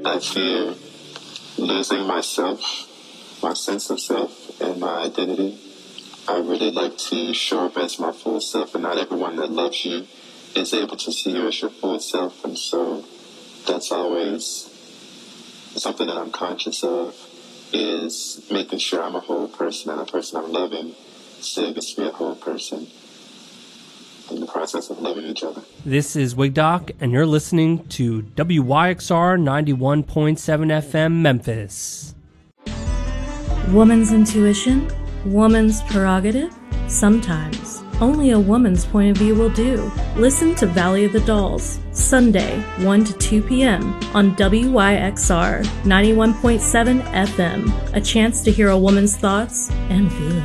I fear losing myself, my sense of self, and my identity. I really like to show up as my full self, and not everyone that loves you is able to see you as your full self, and so that's always something that I'm conscious of, is making sure I'm a whole person, and a person I'm loving still gets to be a whole person in the process of loving each other. This is Wig Doc, and you're listening to WYXR 91.7 FM Memphis. Woman's intuition, woman's prerogative. Sometimes only a woman's point of view will do. Listen to Valley of the Dolls, Sunday, 1 to 2 p.m. on WYXR 91.7 FM. A chance to hear a woman's thoughts and feelings.